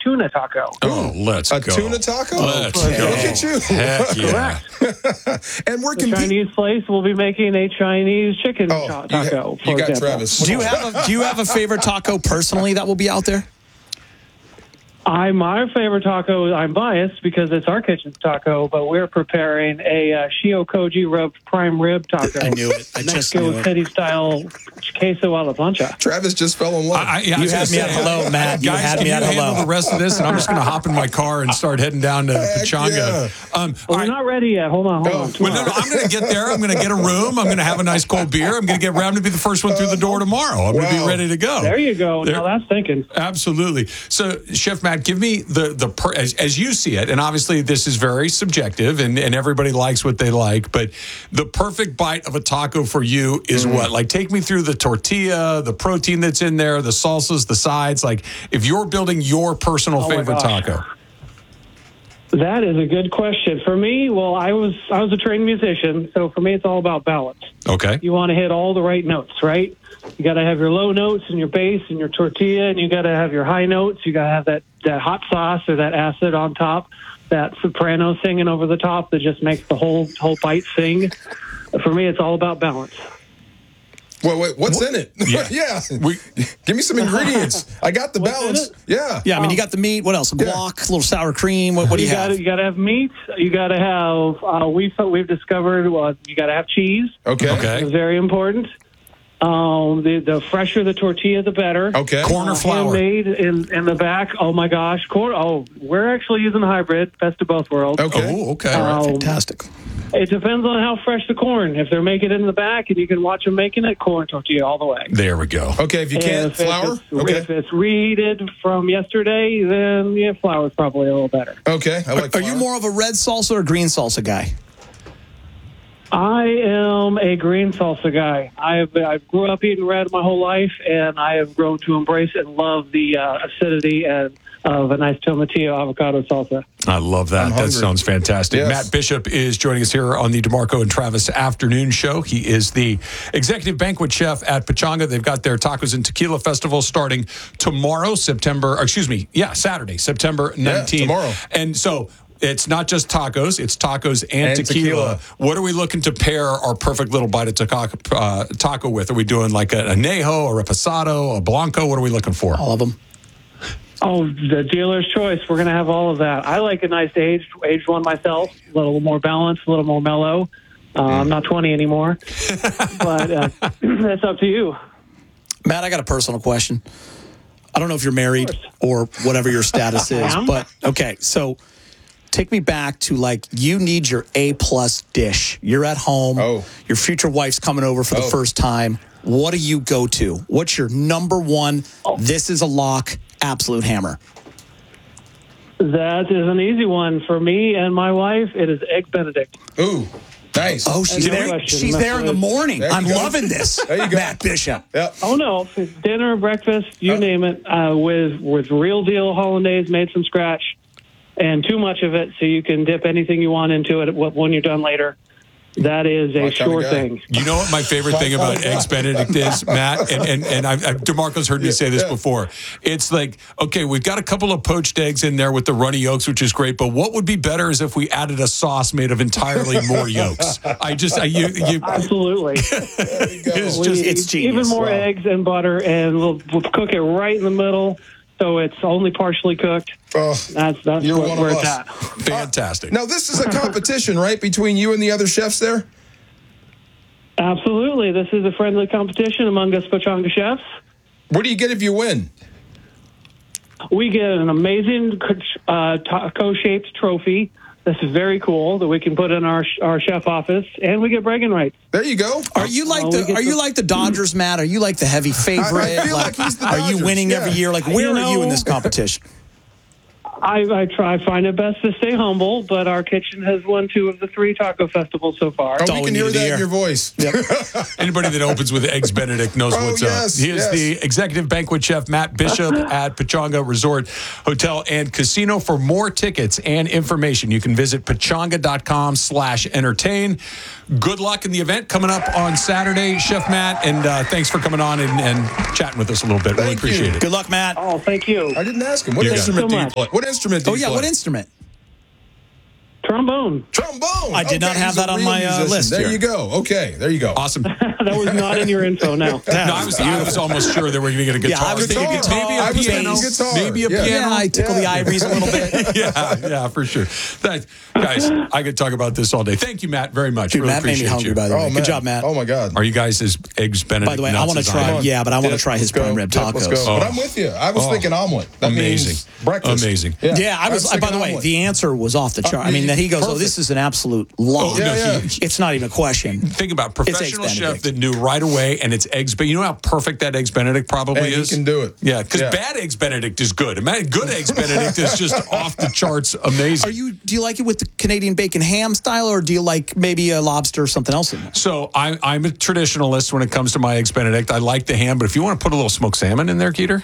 tuna taco. Oh, let's go. A tuna taco? Let's go. go. Look at you. Heck yeah. Correct. And we're The Chinese place will be making a Chinese chicken taco. You got example. Travis. Do you have a favorite taco personally that will be out there? My favorite taco, I'm biased because it's our kitchen's taco, but we're preparing a Shio Koji rubbed prime rib taco. I knew it. I just knew Mexico it. City style queso a la plancha. Travis just fell in love. You had me at hello, Matt. You Guys, had can me you at handle hello. the rest of this? And I'm just going to hop in my car and start heading down to Pechanga. We're not ready yet. Hold on. Well, no, I'm going to get there. I'm going to get a room. I'm going to have a nice cold beer. I'm going to get around to be the first one through the door tomorrow. I'm going to be ready to go. There you go. Now that's thinking. Absolutely. So, Chef Matt, give me as you see it, and obviously this is very subjective, and everybody likes what they like, but the perfect bite of a taco for you is what? Like, take me through the tortilla, the protein that's in there, the salsas, the sides. Like, if you're building your personal favorite taco. That is a good question. For me, well, I was a trained musician, so for me it's all about balance. Okay. You want to hit all the right notes, right? You got to have your low notes and your bass and your tortilla, and you got to have your high notes. You got to have that hot sauce or that acid on top, that soprano singing over the top that just makes the whole bite sing. For me, it's all about balance. Well, wait, what's in it? Yeah. Give me some ingredients. I got the balance. Yeah. Yeah, I mean, you got the meat. What else? A guac, a little sour cream. What do you have? You got to have meat. You got to have. We've discovered. You got to have cheese. Okay. It's very important. The fresher the tortilla, the better. Okay. Corn or flour? Handmade in the back. Oh my gosh, corn. Oh, we're actually using hybrid. Best of both worlds. Okay. Oh, okay. Fantastic. It depends on how fresh the corn. If they're making it in the back and you can watch them making it, corn tortilla all the way. There we go. Okay, if you can't, flour? If it's reheated from yesterday, then flour's probably a little better. Okay, I like Are you more of a red salsa or green salsa guy? I am a green salsa guy. I grew up eating red my whole life, and I have grown to embrace and love the acidity and of a nice tomatillo avocado salsa. I love that. That sounds fantastic. Yes. Matt Bishop is joining us here on the DeMarco and Travis Afternoon Show. He is the executive banquet chef at Pechanga. They've got their Tacos and Tequila Festival starting tomorrow, Saturday, September 19th. Yeah, tomorrow. And so it's not just tacos, it's tacos and tequila. What are we looking to pair our perfect little bite of taco with? Are we doing like a añejo, a reposado, a blanco? What are we looking for? All of them. Oh, the dealer's choice. We're going to have all of that. I like a nice aged one myself, a little more balanced, a little more mellow. I'm not 20 anymore, but that's up to you. Matt, I got a personal question. I don't know if you're married or whatever your status is, but okay, so take me back to you need your A-plus dish. You're at home. Your future wife's coming over for the first time. What do you go to? What's your number one, this is a lock, absolute hammer? That is an easy one. For me and my wife, it is Egg Benedict. Ooh, nice. Oh, she's there in the morning. I'm loving this. There you go. Matt Bishop. Yep. Oh, no. If it's dinner, breakfast, you name it, with real deal hollandaise made from scratch and too much of it so you can dip anything you want into it when you're done later. That is a sure thing. You know what my favorite thing about Eggs Benedict is, Matt? And DeMarco's heard me say this before. It's like, okay, we've got a couple of poached eggs in there with the runny yolks, which is great, but what would be better is if we added a sauce made of entirely more yolks. Absolutely. It's genius. Even more eggs and butter, and we'll cook it right in the middle. So it's only partially cooked. That's where it's at. Fantastic. Now, this is a competition, right, between you and the other chefs there? Absolutely. This is a friendly competition among us Pechanga chefs. What do you get if you win? We get an amazing taco-shaped trophy. This is very cool that we can put in our chef office, and we get bragging rights. There you go. Are you like the Dodgers, Matt? Are you like the heavy favorite? I feel like he's the Dodgers. Are you winning every year? Where are you in this competition? I find it best to stay humble, but our kitchen has won 2 of the 3 taco festivals so far. Oh, we can hear that in your voice. Anybody that opens with Eggs Benedict knows what's up. He is the executive banquet chef, Matt Bishop, at Pechanga Resort Hotel and Casino. For more tickets and information, you can visit pechanga.com/entertain. Good luck in the event coming up on Saturday, Chef Matt, and thanks for coming on and chatting with us a little bit. Really appreciate it. Good luck, Matt. Oh, thank you. I didn't ask him. What instrument do you play? What instrument do you play? What instrument? Trombone. Trombone. I did not have that on my list. There here. you go. Okay, there you go. Awesome. That was not in your info now. I was almost sure that we're going to get a guitar. Yeah, I was thinking maybe a piano. Maybe a piano. Yeah, I tickle the ivories a little bit. yeah, for sure. Guys, I could talk about this all day. Thank you, Matt, very much. Dude, really Matt made me appreciate hungry, you. by the way. Oh, Good job, Matt. Oh, my God. Are you guys as Eggs Benedict? By the way, I want to try. Yeah, but I want to try his prime rib tacos. Let's go. But I'm with you. I was thinking omelet. That means breakfast. Amazing. Yeah, I was. By the way, the answer was off the chart. I mean, that he goes, "Oh, this is an absolute lock." It's not even a question. Think about professional chef that knew right away, and it's eggs. But you know how perfect that Eggs Benedict probably is. He can do it. Yeah, because bad Eggs Benedict is good. Good Eggs Benedict is just off the charts, amazing. Do you like it with the Canadian bacon ham style, or do you like maybe a lobster or something else in there? So I'm a traditionalist when it comes to my Eggs Benedict. I like the ham, but if you want to put a little smoked salmon in there, Keeter.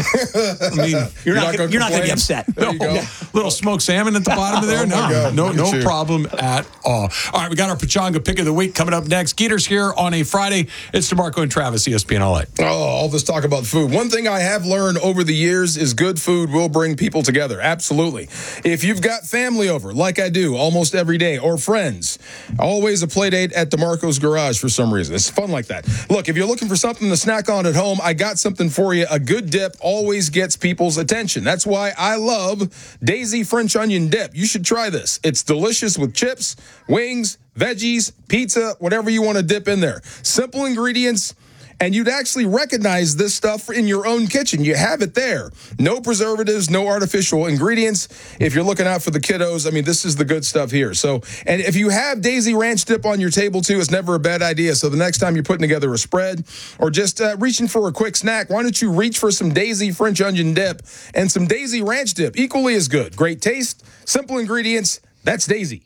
I mean, you're not going to be upset. No, little smoked salmon at the bottom of there. No problem at all. All right, we got our Pechanga pick of the week coming up next. Geeter's here on a Friday. It's DeMarco and Travis, ESPN LA. Oh, all this talk about food. One thing I have learned over the years is good food will bring people together. Absolutely. If you've got family over, like I do almost every day, or friends, always a play date at DeMarco's Garage for some reason. It's fun like that. Look, if you're looking for something to snack on at home, I got something for you. A good dip always gets people's attention. That's why I love Daisy French Onion Dip. You should try this. It's delicious with chips, wings, veggies, pizza, whatever you want to dip in there. Simple ingredients, and you'd actually recognize this stuff in your own kitchen. You have it there. No preservatives, no artificial ingredients. If you're looking out for the kiddos, I mean, this is the good stuff here. So, and if you have Daisy Ranch Dip on your table too, it's never a bad idea. So the next time you're putting together a spread or just reaching for a quick snack, why don't you reach for some Daisy French Onion Dip and some Daisy Ranch Dip? Equally as good. Great taste, simple ingredients. That's Daisy.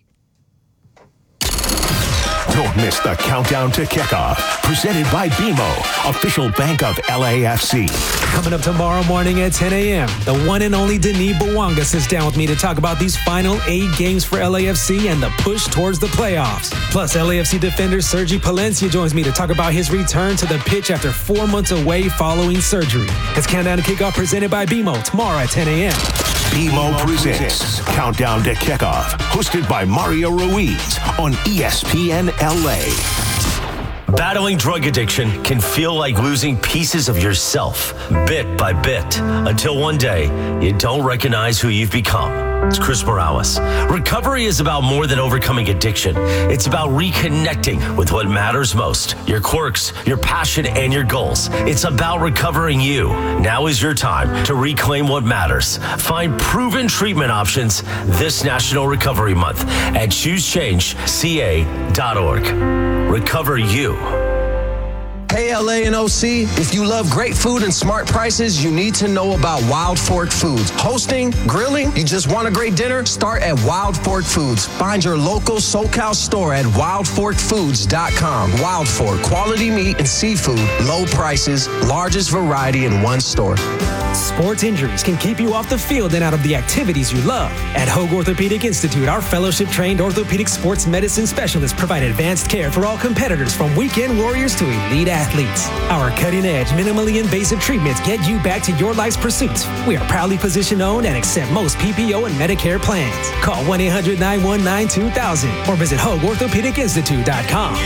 Don't miss the countdown to kickoff. Presented by BMO, official bank of LAFC. Coming up tomorrow morning at 10 a.m., the one and only Denis Bouanga sits down with me to talk about these final 8 games for LAFC and the push towards the playoffs. Plus, LAFC defender Sergi Palencia joins me to talk about his return to the pitch after 4 months away following surgery. It's Countdown to Kickoff presented by BMO tomorrow at 10 a.m. BMO presents Countdown to Kickoff, hosted by Mario Ruiz on ESPN LA. Battling drug addiction can feel like losing pieces of yourself, bit by bit, until one day you don't recognize who you've become. It's Chris Morales. Recovery is about more than overcoming addiction. It's about reconnecting with what matters most, your quirks, your passion, and your goals. It's about recovering you. Now is your time to reclaim what matters. Find proven treatment options this National Recovery Month at ChooseChangeCA.org. Recover you. Hey, LA and OC, if you love great food and smart prices, you need to know about Wild Fork Foods. Hosting, grilling, you just want a great dinner? Start at Wild Fork Foods. Find your local SoCal store at wildforkfoods.com. Wild Fork, quality meat and seafood, low prices, largest variety in one store. Sports injuries can keep you off the field and out of the activities you love. At Hoag Orthopedic Institute, our fellowship-trained orthopedic sports medicine specialists provide advanced care for all competitors, from weekend warriors to elite athletes. Our cutting-edge, minimally invasive treatments get you back to your life's pursuits. We are proudly physician-owned and accept most PPO and Medicare plans. Call 1-800-919-2000 or visit HoagOrthopedicInstitute.com.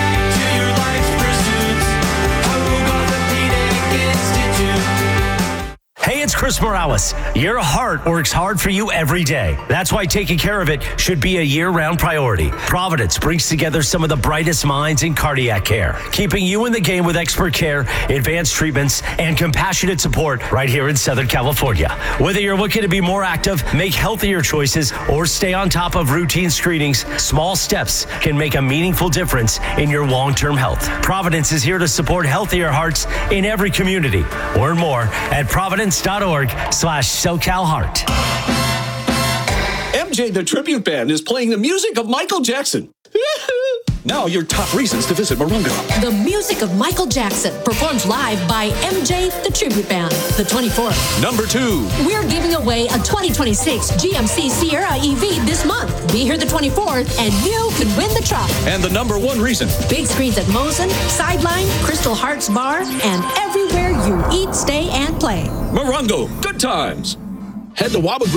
Hey, it's Chris Morales. Your heart works hard for you every day. That's why taking care of it should be a year-round priority. Providence brings together some of the brightest minds in cardiac care, keeping you in the game with expert care, advanced treatments, and compassionate support right here in Southern California. Whether you're looking to be more active, make healthier choices, or stay on top of routine screenings, small steps can make a meaningful difference in your long-term health. Providence is here to support healthier hearts in every community. Learn more at providence.org/SoCalHeart. MJ the Tribute Band is playing the music of Michael Jackson. Now your top reasons to visit Morongo. The music of Michael Jackson performed live by MJ the Tribute Band, the 24th. Number 2. We're giving away a 2026 GMC Sierra EV this month. Be here the 24th and you could win the truck. And the number 1 reason. Big screens at Mosen, Sideline, Crystal Hearts Bar, and everywhere you eat, stay, and play. Morongo, good times. Head to Waba